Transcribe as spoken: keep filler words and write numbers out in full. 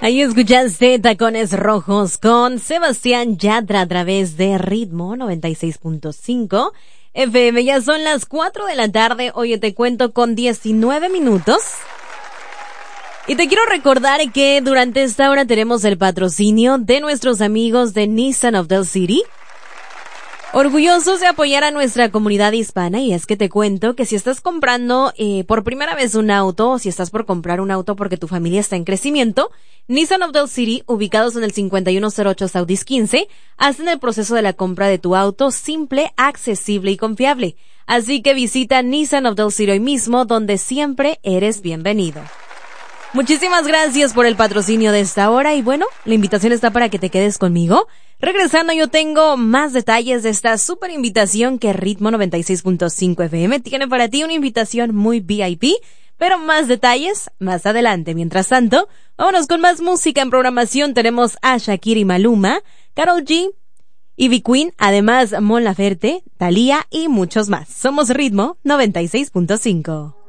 Ahí escuchaste Tacones Rojos con Sebastián Yatra a través de Ritmo noventa y seis punto cinco F M. Ya son las cuatro de la tarde. Oye, te cuento con diecinueve minutos. Y te quiero recordar que durante esta hora tenemos el patrocinio de nuestros amigos de Nissan of Del City. Orgullosos de apoyar a nuestra comunidad hispana, y es que te cuento que si estás comprando eh, por primera vez un auto, o si estás por comprar un auto porque tu familia está en crecimiento, Nissan of Del City, ubicados en el cincuenta y uno cero ocho Southeast quince, hacen el proceso de la compra de tu auto simple, accesible y confiable. Así que visita Nissan of Del City hoy mismo, donde siempre eres bienvenido. Muchísimas gracias por el patrocinio de esta hora, y bueno, la invitación está para que te quedes conmigo. Regresando, yo tengo más detalles de esta súper invitación que Ritmo noventa y seis punto cinco F M tiene para ti, una invitación muy V I P, pero más detalles más adelante. Mientras tanto, vámonos con más música en programación. Tenemos a Shakira y Maluma, Karol G, Ivy Queen, además Mon Laferte, Thalía y muchos más. Somos Ritmo noventa y seis punto cinco.